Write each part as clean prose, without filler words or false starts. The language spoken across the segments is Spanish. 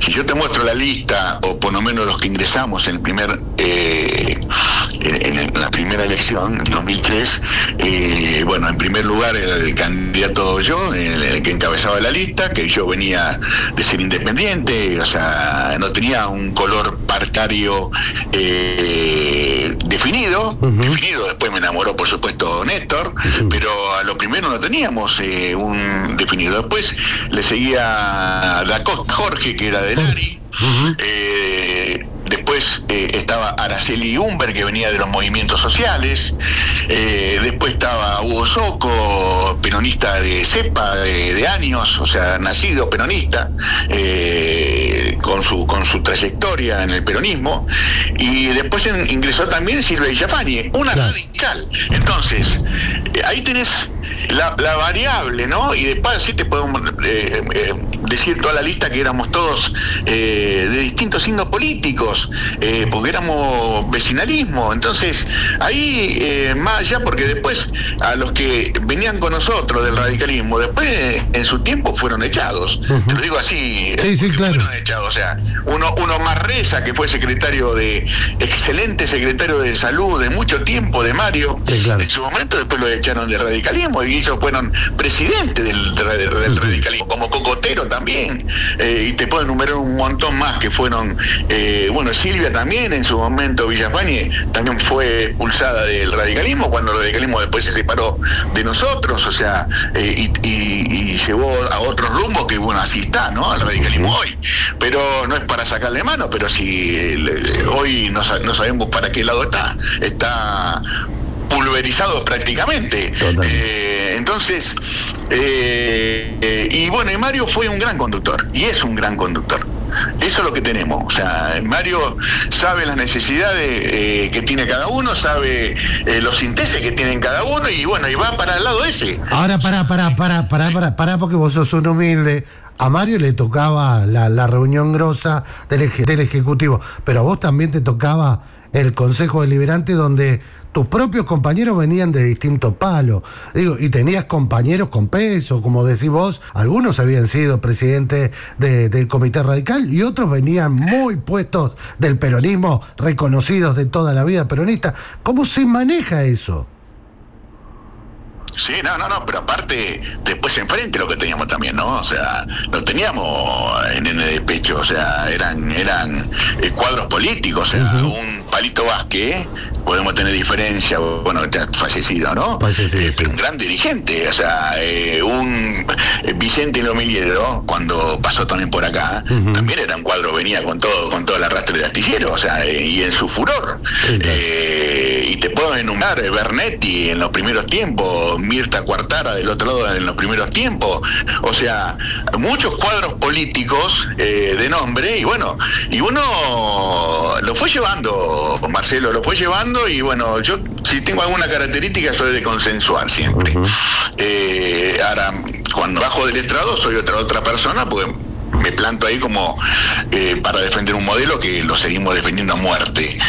si yo te muestro la lista, o por lo menos los que ingresamos en el primer en la primera elección, en 2003, bueno, en primer lugar el candidato yo, el que encabezaba la lista, que yo venía de ser independiente, o sea, no tenía un color partario definido, después me enamoró por supuesto Néstor, pero a lo primero no teníamos un definido. Después le seguía Da Costa Jorge, que era de Lari. Después estaba Araceli Humber, que venía de los movimientos sociales. Después estaba Hugo Socco, peronista de cepa, de años, o sea, nacido peronista, con su trayectoria en el peronismo. Y después ingresó también Silvia Villafañe, una radical. Entonces, ahí tenés la variable, ¿no? Y después así te podemos decir toda la lista, que éramos todos de distintos signos políticos, porque éramos vecinalismo. Entonces ahí más allá, porque después a los que venían con nosotros del radicalismo, después en su tiempo fueron echados. Te lo digo así, claro. Fueron echados. O sea, uno más Reza, que fue excelente secretario de salud de mucho tiempo, de Mario, claro. En su momento después lo echaron de radicalismo, y ellos fueron presidentes del radicalismo, como Cocotero también, y te puedo enumerar un montón más que fueron, bueno, Silvia también en su momento, Villafañe también fue expulsada del radicalismo, cuando el radicalismo después se separó de nosotros, o sea, y llevó a otros rumbos, que bueno, así está, ¿no? El radicalismo hoy, pero no es para sacarle mano, pero si hoy no sabemos para qué lado está pulverizado prácticamente. Entonces, y bueno, y Mario fue un gran conductor, y es un gran conductor. Eso es lo que tenemos. O sea, Mario sabe las necesidades que tiene cada uno, sabe los intereses que tienen cada uno, y bueno, y va para el lado ese. Ahora, pará, porque vos sos un humilde. A Mario le tocaba la reunión grosa del Ejecutivo, pero a vos también te tocaba el Consejo Deliberante, donde tus propios compañeros venían de distintos palos. Digo, y tenías compañeros con peso, como decís vos. Algunos habían sido presidentes del Comité Radical y otros venían muy puestos del peronismo, reconocidos de toda la vida peronista. ¿Cómo se maneja eso? Sí, no, pero aparte, después enfrente lo que teníamos también, ¿no? O sea, no teníamos nene de pecho, o sea, eran cuadros políticos, o sea, un Palito Vázquez, podemos tener diferencia, bueno, fallecido, ¿no? Pero un gran dirigente, o sea, un Vicente Lomiliero, cuando pasó también por acá, también era un cuadro, venía con todo el arrastre de astillero, o sea, y en su furor. Y te puedo enumerar Bernetti en los primeros tiempos, Mirta Cuartara del otro lado en los primeros tiempos, o sea, muchos cuadros políticos de nombre, y bueno, y uno lo fue llevando, Marcelo, lo fue llevando, y bueno, yo si tengo alguna característica soy de consensuar siempre. Ahora, cuando bajo del estrado soy otra persona, porque me planto ahí como para defender un modelo que lo seguimos defendiendo a muerte,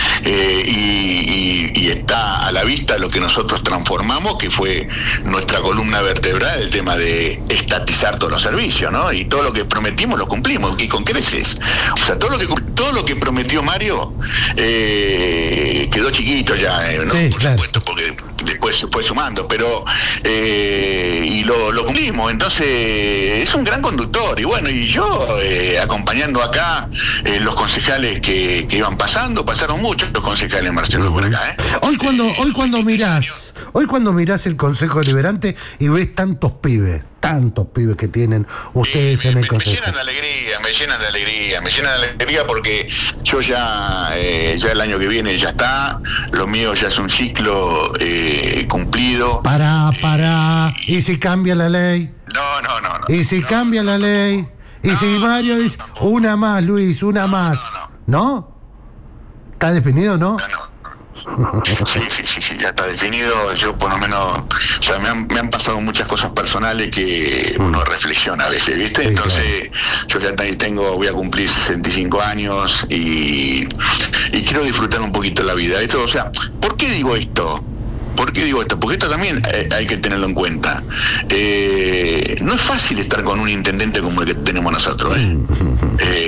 y está a la vista lo que nosotros transformamos, que fue nuestra columna vertebral, el tema de estatizar todos los servicios, ¿no? Y todo lo que prometimos lo cumplimos, y con creces. O sea, todo lo que prometió Mario quedó chiquito ya, ¿no? Sí, por supuesto, porque después se fue sumando, pero y lo cumplimos. Entonces es un gran conductor, y bueno, y yo acompañando acá los concejales que iban pasaron muchos los concejales, Marcelo, por acá. Hoy cuando mirás el Consejo Deliberante y ves tantos pibes que tienen ustedes en el Consejo. Me llenan de alegría porque yo ya el año que viene ya está, lo mío ya es un ciclo cumplido. Pará, ¿y si cambia la ley? No. ¿Y si cambia la ley? ¿Y si Mario dice, una más, Luis, una más? ¿No? ¿Está definido, no? No. Sí, ya está definido. Yo por lo menos, o sea, me han pasado muchas cosas personales que uno reflexiona a veces, ¿viste? Sí, entonces, claro. Yo ya voy a cumplir 65 años y quiero disfrutar un poquito la vida. Esto, o sea, ¿por qué digo esto? Porque esto también hay que tenerlo en cuenta. No es fácil estar con un intendente como el que tenemos nosotros,